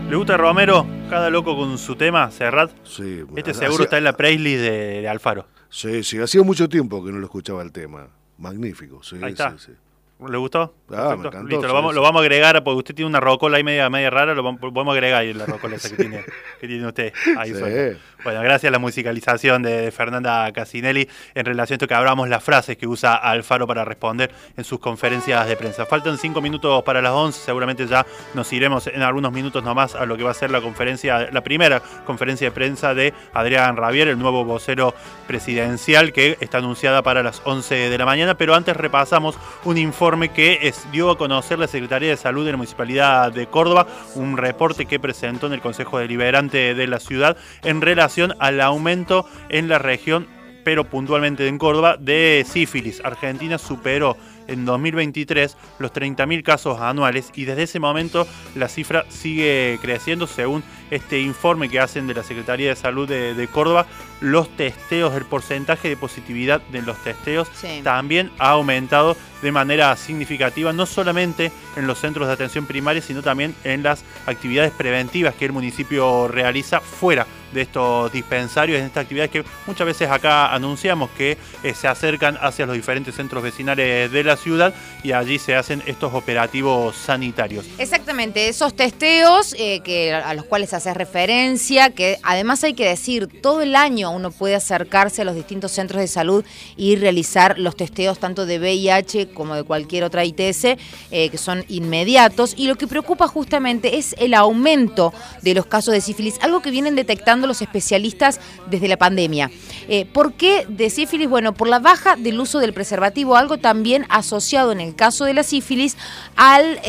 ¿Le gusta Romero? Cada loco con su tema, Serrat. Sí. Seguro está en la playlist de Alfaro. Sí, hacía mucho tiempo que no lo escuchaba el tema. Magnífico, sí. Ahí está. Sí. ¿Le gustó? Ah, me encantó. Listo, lo vamos a agregar, porque usted tiene una rocola ahí media rara, podemos agregar ahí la rocola esa que tiene usted. Ahí suena. Bueno, gracias a la musicalización de Fernanda Casinelli en relación a esto que hablamos, las frases que usa Alfaro para responder en sus conferencias de prensa. Faltan 5 minutos para las 11, seguramente ya nos iremos en algunos minutos nomás a lo que va a ser la primera conferencia de prensa de Adrián Rabier, el nuevo vocero presidencial, que está anunciada para las 11 de la mañana, pero antes repasamos un informe que dio a conocer la Secretaría de Salud de la Municipalidad de Córdoba, un reporte que presentó en el Consejo Deliberante de la ciudad en relación al aumento en la región, pero puntualmente en Córdoba, de sífilis. Argentina superó en 2023 los 30.000 casos anuales y desde ese momento la cifra sigue creciendo. Según este informe que hacen de la Secretaría de Salud de Córdoba, los testeos, el porcentaje de positividad de los testeos también ha aumentado de manera significativa, no solamente en los centros de atención primaria, sino también en las actividades preventivas que el municipio realiza fuera de estos dispensarios, en estas actividades que muchas veces acá anunciamos que se acercan hacia los diferentes centros vecinales de la ciudad y allí se hacen estos operativos sanitarios. Exactamente, esos testeos a los cuales haces referencia, que además hay que decir, todo el año uno puede acercarse a los distintos centros de salud y realizar los testeos tanto de VIH como de cualquier otra ITS, que son inmediatos, y lo que preocupa justamente es el aumento de los casos de sífilis, algo que vienen detectando los especialistas desde la pandemia. ¿Por qué de sífilis? Bueno, por la baja del uso del preservativo, algo también asociado en el caso de la sífilis al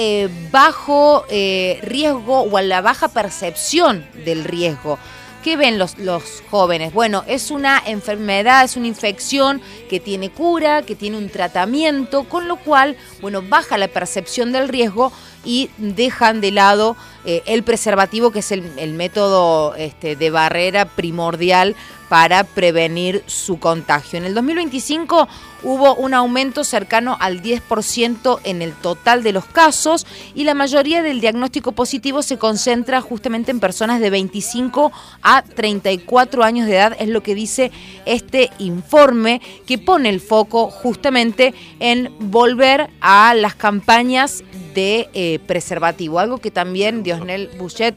bajo riesgo o a la baja percepción del riesgo. ¿Qué ven los jóvenes? Bueno, es una enfermedad, es una infección que tiene cura, que tiene un tratamiento, con lo cual, bueno, baja la percepción del riesgo y dejan de lado el preservativo, que es el método de barrera primordial para prevenir su contagio. En el 2025 hubo un aumento cercano al 10% en el total de los casos y la mayoría del diagnóstico positivo se concentra justamente en personas de 25 a 34 años de edad, es lo que dice este informe, que pone el foco justamente en volver a las campañas de preservativo, algo que también Diosnel Bouchet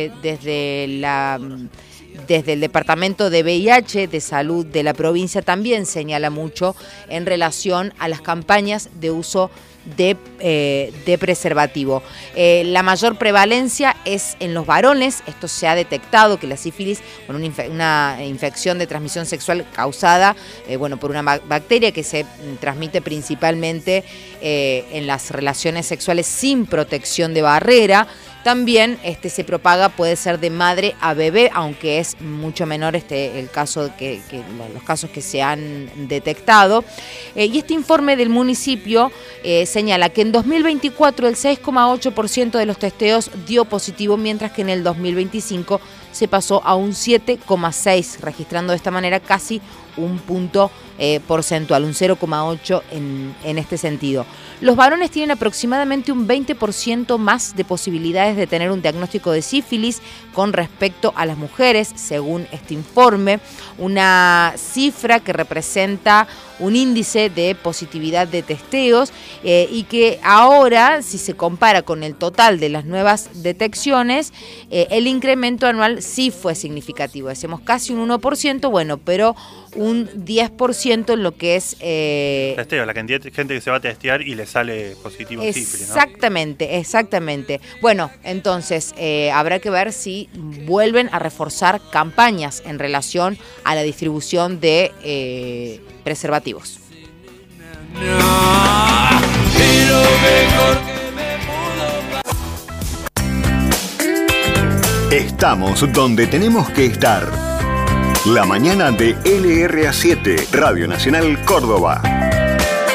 desde el Departamento de VIH de Salud de la provincia también señala mucho en relación a las campañas de uso de preservativo. La mayor prevalencia es en los varones. Esto se ha detectado que la sífilis, una infección de transmisión sexual causada por una bacteria que se transmite principalmente en las relaciones sexuales sin protección de barrera. También se propaga, puede ser de madre a bebé, aunque es mucho menor el caso los casos que se han detectado. Y este informe del municipio señala que en 2024 el 6,8% de los testeos dio positivo, mientras que en el 2025 se pasó a un 7,6%, registrando de esta manera casi un punto porcentual, un 0,8 en este sentido. Los varones tienen aproximadamente un 20% más de posibilidades de tener un diagnóstico de sífilis con respecto a las mujeres, según este informe, una cifra que representa un índice de positividad de testeos y que ahora, si se compara con el total de las nuevas detecciones, el incremento anual sí fue significativo. Decimos casi un 1%, pero un 10% en lo que es... testeo, la cantidad de gente que se va a testear y le sale positivo sífilis, ¿no? Exactamente. Bueno, entonces habrá que ver si vuelven a reforzar campañas en relación a la distribución de preservativos. Estamos donde tenemos que estar. La mañana de LRA7, Radio Nacional Córdoba.